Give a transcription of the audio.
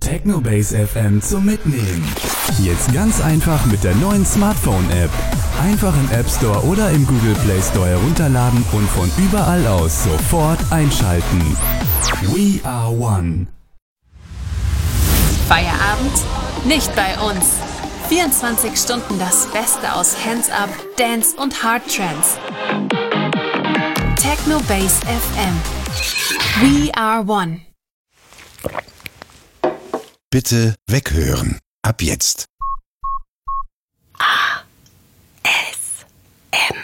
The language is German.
Technobase FM zum Mitnehmen. Jetzt ganz einfach mit der neuen Smartphone-App. Einfach im App Store oder im Google Play Store herunterladen und von überall aus sofort einschalten. We are one. Feierabend? Nicht bei uns. 24 Stunden das Beste aus Hands-Up, Dance und Hard Trance. Technobase FM. We are one. Bitte weghören. Ab jetzt. ASMR.